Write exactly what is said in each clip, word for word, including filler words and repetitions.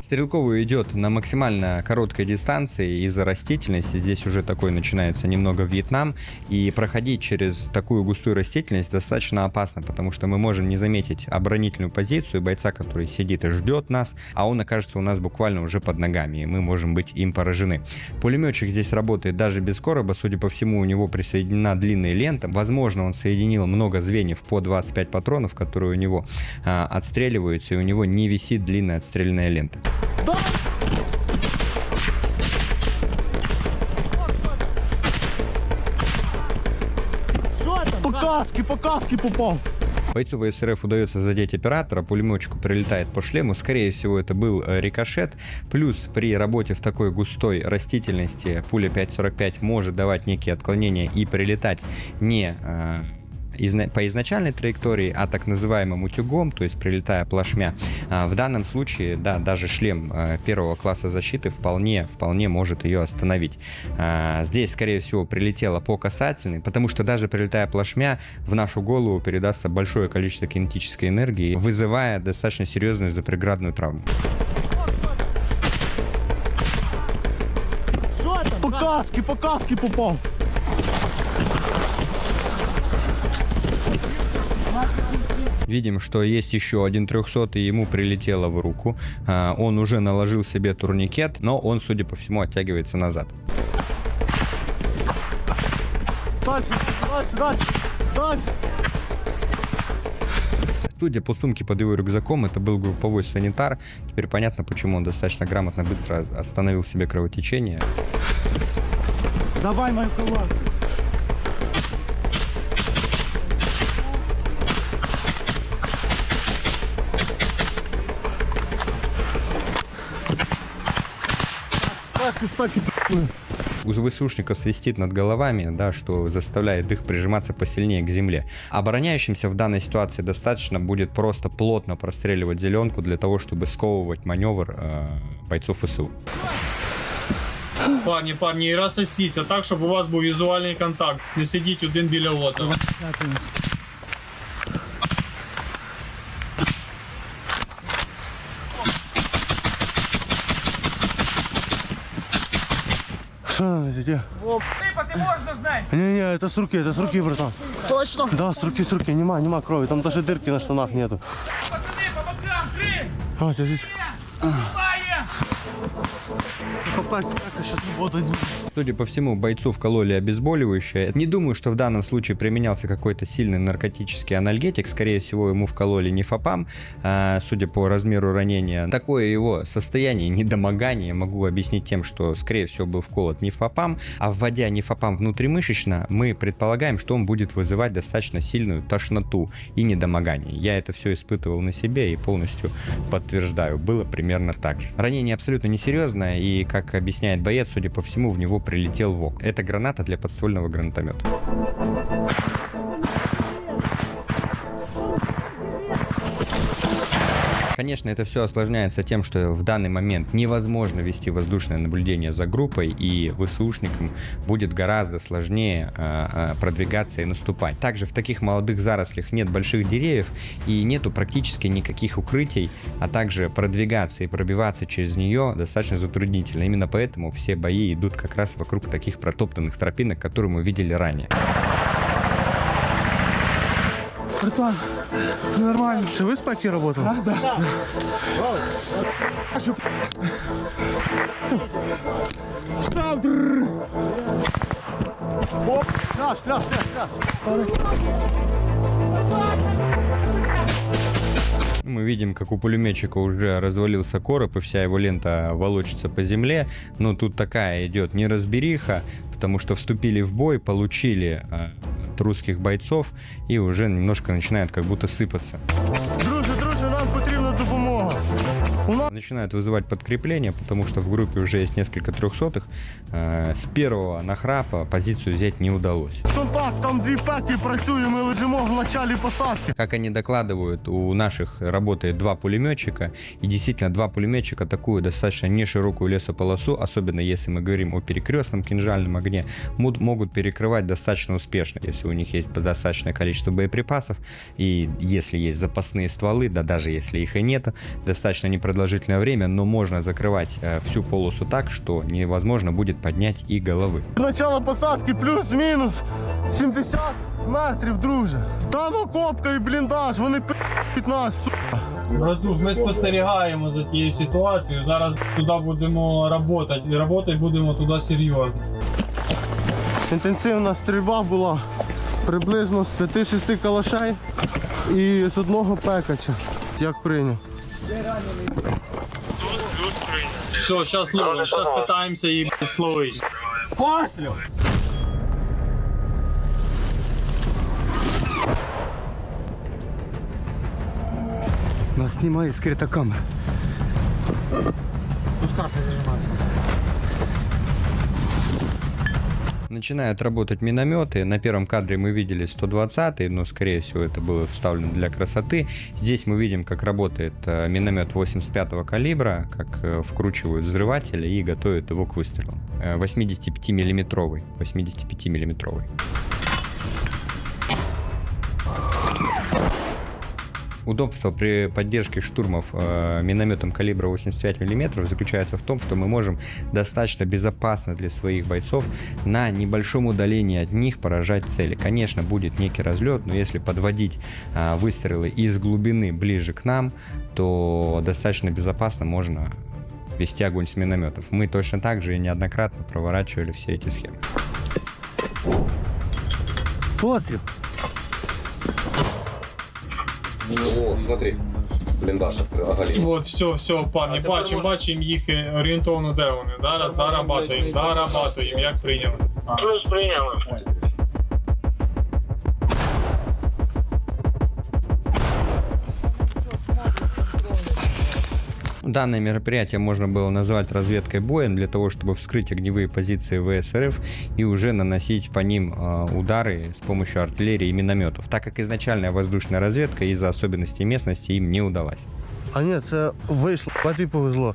Стрелковый идет на максимально короткой дистанции из-за растительности. Здесь уже такой начинается немного Вьетнам. И проходить через такую густую растительность достаточно опасно, потому что мы можем не заметить оборонительную позицию бойца, который сидит и ждет нас, а он окажется у нас буквально уже под ногами, и мы можем быть им поражены. Пулеметчик здесь работает даже без короба. Судя по всему, у него присоединена длинная лента. Возможно, он соединил много звеньев по двадцать пять патронов, которые у него а, отстреливаются, и у него не висит длинная отстрельная лента. По каске, по каске попал. Бойцу ВСРФ удается задеть оператора, пулеметчику прилетает по шлему. Скорее всего, это был рикошет. Плюс при работе в такой густой растительности пуля пять сорок пять может давать некие отклонения и прилетать не э, изна- по изначальной траектории, а так называемым утюгом, то есть прилетая плашмя. А в данном случае, да, даже шлем э, первого класса защиты вполне, вполне может ее остановить. А, здесь, скорее всего, прилетело по касательной, потому что даже прилетая плашмя, в нашу голову передастся большое количество кинетической энергии, вызывая достаточно серьезную запреградную травму. По каске, по каске попал. Видим, что есть еще один трехсотый, ему прилетело в руку. А, он уже наложил себе турникет, но он, судя по всему, оттягивается назад. Дальше, дальше, дальше, дальше. Судя по сумке под его рюкзаком, это был групповой санитар. Теперь понятно, почему он достаточно грамотно быстро остановил себе кровотечение. Давай мою колонку. У ВСУшника свистит над головами, да, что заставляет их прижиматься посильнее к земле. Обороняющимся в данной ситуации достаточно будет просто плотно простреливать зеленку для того, чтобы сковывать маневр э, бойцов ВСУ. Парні, парні, і розсосіться так, щоб у вас був візуальний контакт. Не сидіть один біля одного. Что надо, где? Типа, ти можеш знати? Не-не, это с руки, это с руки, братан. Точно? Да, с руки, с руки, нема, нема крови, там даже дырки на штанах нету. Пацани, по бокам, три! А, здесь. Пає! Попасть, так, сейчас воду не... Судя по всему, бойцу вкололи обезболивающее. Не думаю, что в данном случае применялся какой-то сильный наркотический анальгетик. Скорее всего, ему вкололи нифопам, а, судя по размеру ранения. Такое его состояние недомогания могу объяснить тем, что, скорее всего, был вколот нифопам. А вводя нифопам внутримышечно, мы предполагаем, что он будет вызывать достаточно сильную тошноту и недомогание. Я это все испытывал на себе и полностью подтверждаю. Было примерно так же. Ранение абсолютно несерьезное, и, как объясняет боец, судя по всему, в него прилетел ВОК. Это граната для подствольного гранатомета. Конечно, это все осложняется тем, что в данный момент невозможно вести воздушное наблюдение за группой, и ВСУшникам будет гораздо сложнее э, продвигаться и наступать. Также в таких молодых зарослях нет больших деревьев и нету практически никаких укрытий, а также продвигаться и пробиваться через нее достаточно затруднительно. Именно поэтому все бои идут как раз вокруг таких протоптанных тропинок, которые мы видели ранее. Братан, нормально. Ты в спаке работал? А, да. Став! Пляж, пляж, пляж, пляж. Мы видим, как у пулеметчика уже развалился короб, и вся его лента волочится по земле. Но тут такая идет неразбериха, потому что вступили в бой, получили э, от русских бойцов, и уже немножко начинает как будто сыпаться. Друже, друже, нам потрібна допомога. У нас... Начинают вызывать подкрепление, потому что в группе уже есть несколько трехсотых. Э, с первого нахрапа позицию взять не удалось. Контакт, там дві пеки працюють, ми лежимо в началі посадки. Как они докладывают, у наших работает два пулеметчика, и действительно два пулеметчика атакуют достаточно неширокую лесополосу, особенно если мы говорим о перекрестном кинжальном огне, могут перекрывать достаточно успешно, если у них есть достаточное количество боеприпасов, и если есть запасные стволы, да даже если их и нет, достаточно непродолжительное длительное время, но можно закрывать э, всю полосу так, что невозможно будет поднять и головы. Начало посадки плюс-мінус сімдесят метрів, друже. Там окопка і бліндаж, вони пи***ють нас, сука. Роздув, ми спостерігаємо за тією ситуацією. Зараз туди будемо працювати. І працювати будемо туди серйозно. Інтенсивна стрільба була приблизно з п'яти-шести калашей і з одного пекача. Як прийняв. Все, зараз ловимо. Зараз питаємося її словити. Постріл! Нас знімає скрита камера. Пускай зажимайся. Начинают работать минометы. На первом кадре мы видели сто двадцатый, но скорее всего это было вставлено для красоты. Здесь мы видим, как работает миномет восемьдесят пятого калибра, как вкручивают взрыватели и готовят его к выстрелу. восьмидесятипятимиллиметровый. восьмидесятипятимиллиметровый. Удобство при поддержке штурмов э, минометом калибра восемьдесят пять миллиметров заключается в том, что мы можем достаточно безопасно для своих бойцов на небольшом удалении от них поражать цели. Конечно, будет некий разлет, но если подводить э, выстрелы из глубины ближе к нам, то достаточно безопасно можно вести огонь с минометов. Мы точно так же и неоднократно проворачивали все эти схемы. Потріб. О, смотри, бліндаж оголів. Вот, все, все, парні, бачимо, бачимо їх орієнтовно, де вони. Зараз дорабатуємо, дорабатуємо, як прийняли. Плюс прийняли. Данное мероприятие можно было назвать разведкой боем для того, чтобы вскрыть огневые позиции ВСРФ и уже наносить по ним э, удары с помощью артиллерии и минометов, так как изначальная воздушная разведка из-за особенностей местности им не удалась. А ні, це вийшло, тобі повезло.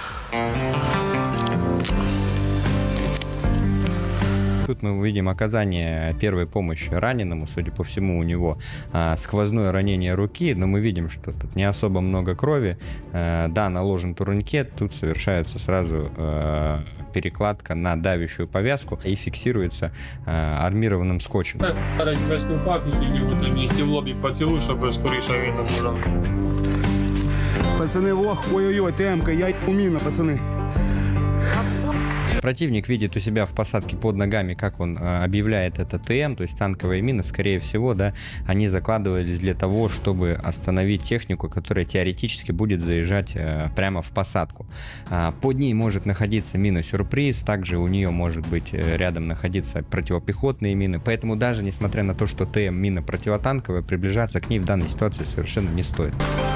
Тут мы увидим оказание первой помощи раненому. Судя по всему, у него а, сквозное ранение руки, но мы видим, что тут не особо много крови. А, да, наложен турникет, тут совершается сразу а, перекладка на давящую повязку и фиксируется а, армированным скотчем. Так, зараз весь упак і тільки в одному місці в лобі поцілуй, щоб скоріше він набіжав. Пацани, ох, ой-ой-ой, ТМ-ка, я уміна, пацани. Противник видит у себя в посадке под ногами, как он э, объявляет это ТМ, то есть танковые мины, скорее всего, да, они закладывались для того, чтобы остановить технику, которая теоретически будет заезжать э, прямо в посадку. А, под ней может находиться мина-сюрприз, также у нее может быть э, рядом находиться противопехотные мины, поэтому даже несмотря на то, что ТМ мина противотанковая, приближаться к ней в данной ситуации совершенно не стоит.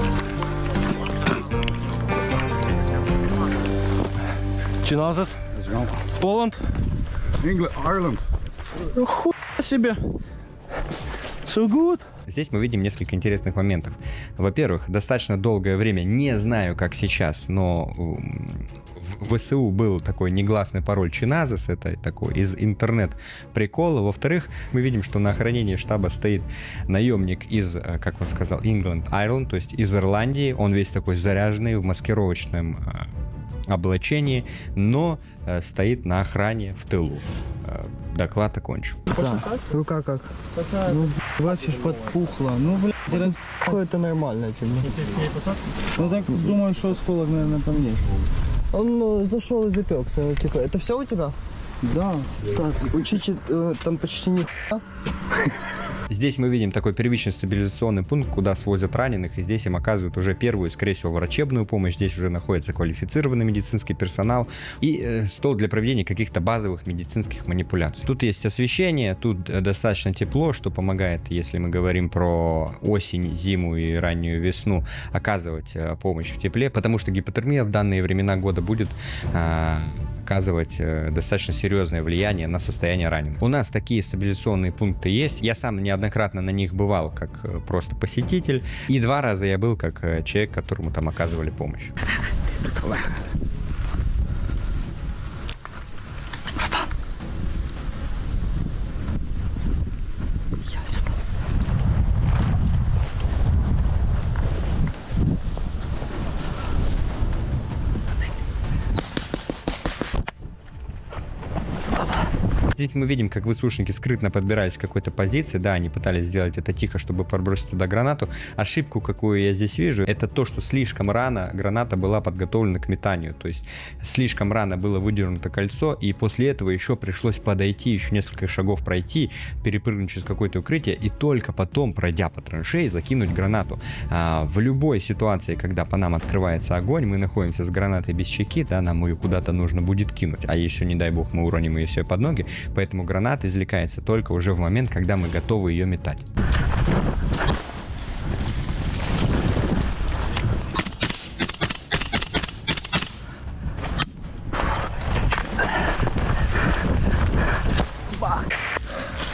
Чиназас? Поланд? England, Ireland. Хуй себе. So good. Здесь мы видим несколько интересных моментов. Во-первых, достаточно долгое время, не знаю как сейчас, но в ВСУ был такой негласный пароль Чиназас, это такой из интернет-прикола. Во-вторых, мы видим, что на охранении штаба стоит наемник из, как он сказал, England, Ireland, то есть из Ирландии. Он весь такой заряженный в маскировочном облачении, но э, стоит на охране в тылу. Э, доклад окончен. Да. Рука как? Ну, бачишь, подпухла. Ну, блядь, это нормально. Типа. Ну, так думаю, что осколок, наверное, там есть. Он ну, зашел и запекся. Ну, типа, это все у тебя? Да. Так, учите, э, там почти ни хуя. Здесь мы видим такой первичный стабилизационный пункт, куда свозят раненых, и здесь им оказывают уже первую, скорее всего, врачебную помощь. Здесь уже находится квалифицированный медицинский персонал и э, стол для проведения каких-то базовых медицинских манипуляций. Тут есть освещение, тут достаточно тепло, что помогает, если мы говорим про осень, зиму и раннюю весну, оказывать э, помощь в тепле, потому что гипотермия в данные времена года будет э, оказывать э, достаточно серьезное влияние на состояние раненых. У нас такие стабилизационные пункты есть. Я сам неоднократно на них бывал как э, просто посетитель, и два раза я был как э, человек, которому там оказывали помощь. Здесь мы видим, как ВСУшники скрытно подбирались к какой-то позиции. Да, они пытались сделать это тихо, чтобы подбросить туда гранату. Ошибку, какую я здесь вижу, это то, что слишком рано граната была подготовлена к метанию. То есть слишком рано было выдернуто кольцо, и после этого еще пришлось подойти, еще несколько шагов пройти, перепрыгнуть через какое-то укрытие, и только потом, пройдя по траншеи, закинуть гранату. А, в любой ситуации, когда по нам открывается огонь, мы находимся с гранатой без чеки, да, нам ее куда-то нужно будет кинуть, а еще, не дай бог, мы уроним ее все под ноги, поэтому граната извлекается только уже в момент, когда мы готовы ее метать.